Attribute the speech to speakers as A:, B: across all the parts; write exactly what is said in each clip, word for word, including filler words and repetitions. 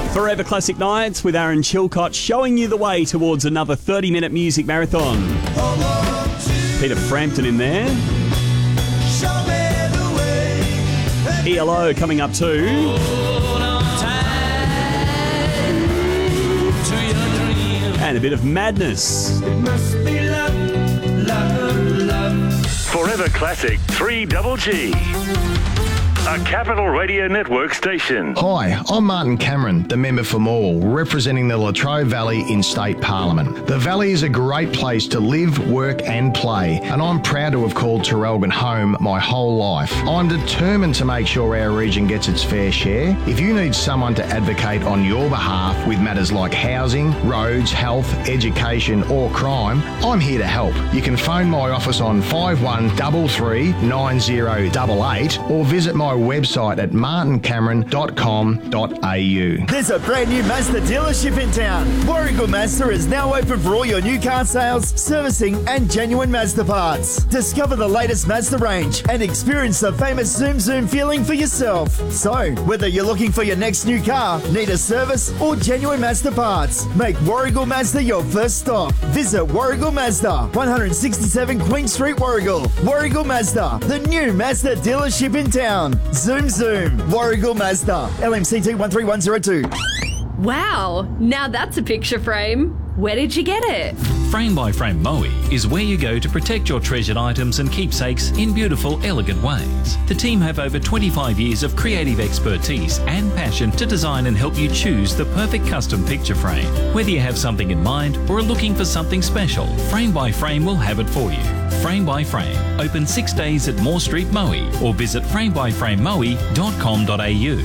A: Forever Classic Nights with Aaron Chilcott showing you the way towards another thirty-minute music marathon. Peter Frampton in there. E L O coming up too. And a bit of Madness.
B: Forever Classic three Double G. A Capital Radio Network station.
C: Hi, I'm Martin Cameron, the member for Morwell, representing the Latrobe Valley in State Parliament. The Valley is a great place to live, work and play, and I'm proud to have called Terrelgan home my whole life. I'm determined to make sure our region gets its fair share. If you need someone to advocate on your behalf with matters like housing, roads, health, education or crime, I'm here to help. You can phone my office on five one three three nine zero eight eight or visit my website at martin cameron dot com dot a u.
D: There's a brand new Mazda dealership in town. Warragul Mazda is now open for all your new car sales, servicing and genuine Mazda parts. Discover the latest Mazda range and experience the famous Zoom Zoom feeling for yourself. So, whether you're looking for your next new car, need a service or genuine Mazda parts, make Warragul Mazda your first stop. Visit Warragul Mazda, one sixty-seven Queen Street, Warragul. Warragul Mazda, the new Mazda dealership in town. Zoom Zoom, Warragul Mazda, L M C T one three one zero two.
E: Wow, now that's a picture frame. Where did you get it?
F: Frame by Frame Moe is where you go to protect your treasured items and keepsakes in beautiful, elegant ways. The team have over twenty-five years of creative expertise and passion to design and help you choose the perfect custom picture frame. Whether you have something in mind or are looking for something special, Frame by Frame will have it for you. Frame by Frame, open six days at Moore Street, Moe, or visit frame by frame moe dot com dot a u.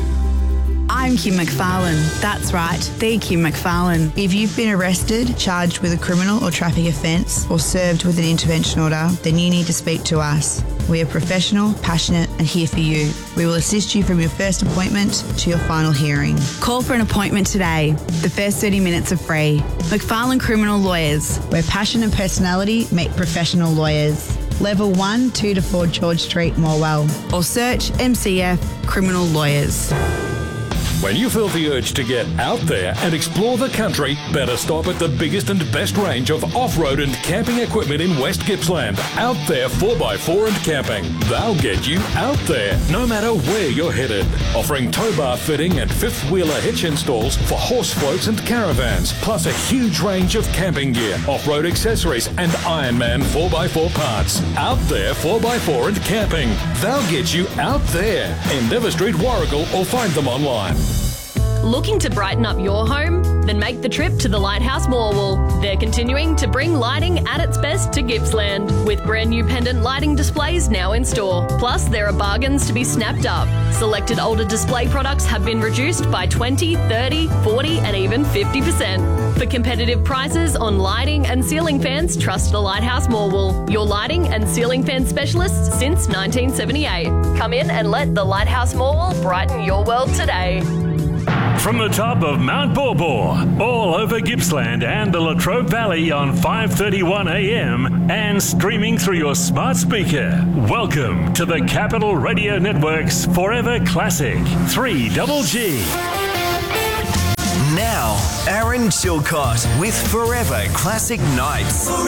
G: I'm Kim McFarlane. That's right, the Kim McFarlane. If you've been arrested, charged with a criminal or traffic offence, or served with an intervention order, then you need to speak to us. We are professional, passionate and here for you. We will assist you from your first appointment to your final hearing. Call for an appointment today. The first thirty minutes are free. McFarlane Criminal Lawyers, where passion and personality meet professional lawyers. Level one, two to four George Street, Morwell. Or search M C F Criminal Lawyers.
H: When you feel the urge to get out there and explore the country, better stop at the biggest and best range of off-road and camping equipment in West Gippsland. Out There four by four and Camping. They'll get you out there, no matter where you're headed. Offering tow bar fitting and fifth-wheeler hitch installs for horse floats and caravans, plus a huge range of camping gear, off-road accessories and Ironman four by four parts. Out There four by four and Camping. They'll get you out there. Endeavour Street, Warragul, or find them online.
E: Looking to brighten up your home? Then make the trip to the Lighthouse Morwell. They're continuing to bring lighting at its best to Gippsland, with brand new pendant lighting displays now in store. Plus, there are bargains to be snapped up. Selected older display products have been reduced by twenty, thirty, forty and even fifty percent. For competitive prices on lighting and ceiling fans, trust the Lighthouse Morwell, your lighting and ceiling fan specialists since nineteen seventy-eight. Come in and let the Lighthouse Morwell brighten your world today.
B: From the top of Mount Borbor, all over Gippsland and the Latrobe Valley on five thirty-one a m and streaming through your smart speaker. Welcome to the Capital Radio Network's Forever Classic three Double G.
I: Now, Aaron Chilcott with Forever Classic Nights.